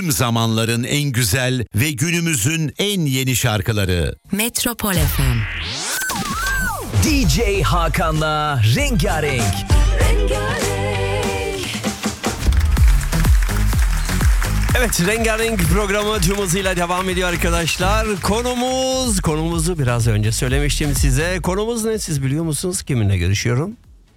Tüm zamanların en güzel ve günümüzün en yeni şarkıları. Metropol FM. DJ Hakan'la Rengarenk. Evet, Rengarenk programı tüm hızıyla devam ediyor arkadaşlar. Konumuzu biraz önce söylemiştim size. Konumuz ne, siz biliyor musunuz? Kiminle görüşüyorum?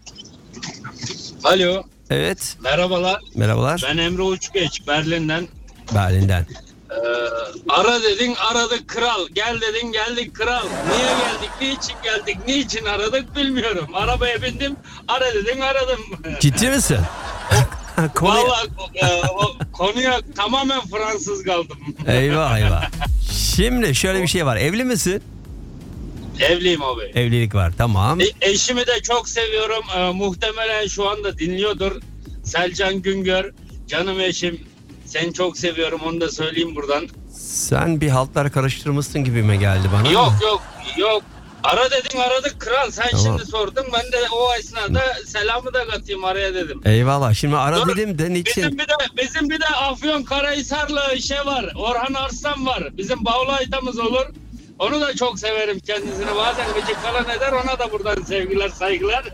Alo. Evet. Merhabalar. Merhabalar. Ben Emre Uçgeç, Berlin'den. Berlin'den. Ara dedin aradık kral. Gel dedin geldik kral. Niye geldik? Niçin geldik? Niçin aradık bilmiyorum. Arabaya bindim. Ara dedin aradım. Ciddi misin? Vallahi konuya tamamen Fransız kaldım. Eyvah. Şimdi şöyle bir şey var. Evli misin? Evliyim abi. Evlilik var, tamam. Eşimi de çok seviyorum. Muhtemelen şu anda dinliyordur. Selcan Güngör. Canım eşim. Seni çok seviyorum, onu da söyleyeyim buradan. Sen bir haltlar karıştırmışsın gibime geldi bana. Yok. Ara dedin aradık kral. Sen tamam. Şimdi sordun. Ben de o esnada selamı da katayım araya dedim. Eyvallah. Şimdi ara dedim de niçin? Bizim bir de Afyonkarahisarlı var. Orhan Arslan var. Bizim Bağlı Aytamız olur. Onu da çok severim kendisini. Bazen gıcık falan eder. Ona da buradan sevgiler, saygılar.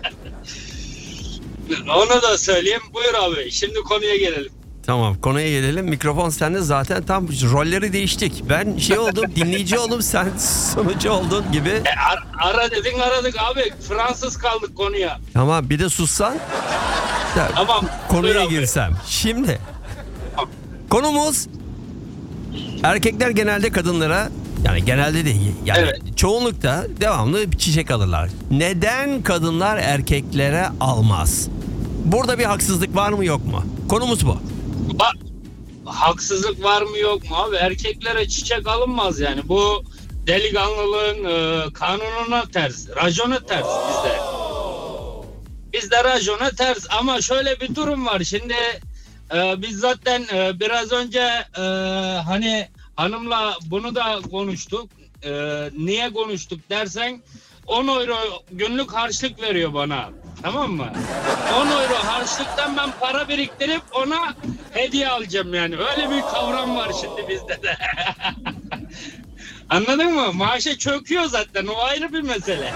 Onu da söyleyeyim. Buyur abi. Şimdi konuya gelelim. Tamam, konuya gelelim. Mikrofon sende, zaten tam rolleri değiştik. Ben oldum, dinleyici oldum, sen sunucu oldun gibi. Ara dedin aradık abi. Fransız kaldık konuya. Tamam, bir de sussan. Tamam. Konuya girsem. Şimdi konumuz, erkekler genelde kadınlara, yani genelde değil, yani evet, çoğunlukta devamlı çiçek alırlar. Neden kadınlar erkeklere almaz? Burada bir haksızlık var mı yok mu? Konumuz bu. Haksızlık var mı yok mu abi? Erkeklere çiçek alınmaz yani. Bu delikanlılığın kanununa ters. Racona ters bizde. Bizde racona ters ama şöyle bir durum var. Şimdi biz zaten biraz önce hani hanımla bunu da konuştuk. Niye konuştuk dersen 10 euro günlük harçlık veriyor bana. Tamam mı? 10 euro harçlıktan ben para biriktirip ona hediye alacağım yani. Öyle bir kavram var şimdi bizde de. Anladın mı? Maaşa çöküyor zaten. O ayrı bir mesele.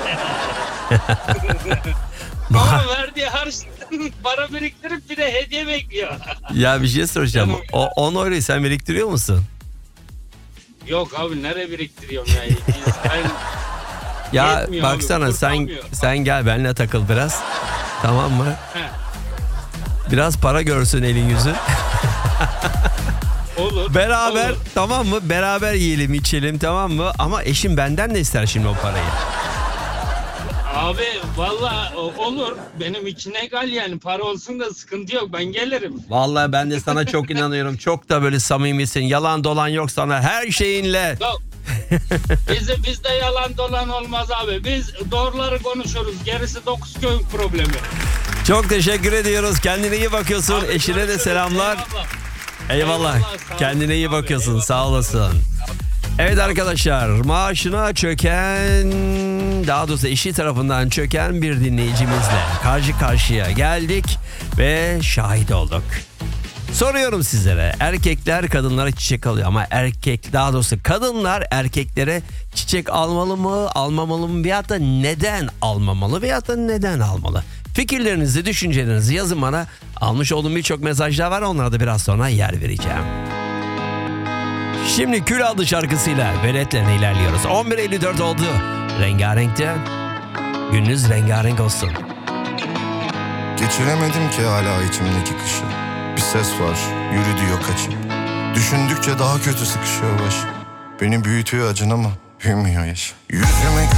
Ama verdiği harçlıktan para biriktirip bir de hediye bekliyor. Ya bir şey soracağım. O 10 euroyu sen biriktiriyor musun? Yok abi, nereye biriktiriyorum ya? Ya baksana abi, sen gel benimle takıl biraz. Tamam mı? Biraz para görsün elin yüzün. Olur. Beraber olur. Tamam mı? Beraber yiyelim içelim, tamam mı? Ama eşim benden de ister şimdi o parayı. Abi valla olur. Benim için egal yani. Para olsun da sıkıntı yok. Ben gelirim. Vallahi ben de sana çok inanıyorum. Çok da böyle samimisin. Yalan dolan yok sana her şeyinle. Yok. Bizde yalan dolan olmaz abi. Biz doğruları konuşuruz. Gerisi 9 köyün problemi. Çok teşekkür ediyoruz. Kendine iyi bakıyorsun. Abi, eşine de selamlar. Eyvallah. Kendine iyi bakıyorsun. Eyvallah. Sağ olasın. Evet arkadaşlar, maaşına çöken, daha doğrusu eşi tarafından çöken bir dinleyicimizle karşı karşıya geldik ve şahit olduk. Soruyorum sizlere, erkekler kadınlara çiçek alıyor ama daha doğrusu kadınlar erkeklere çiçek almalı mı, almamalı mı, veyahut da neden almamalı veyahut da neden almalı? Fikirlerinizi, düşüncelerinizi yazın bana. Almış olduğum birçok mesajlar var, onlara da biraz sonra yer vereceğim. Şimdi Kül adlı şarkısıyla veletlerine ilerliyoruz. 11.54 oldu. Rengarenk'te. Gününüz rengarenk olsun. Geçiremedim ki hala içimdeki kışı. Bir ses var, yürü diyor kaçıp. Düşündükçe daha kötü sıkışıyor baş. Beni büyütüyor acın ama büyümüyor yaş. Yüzüme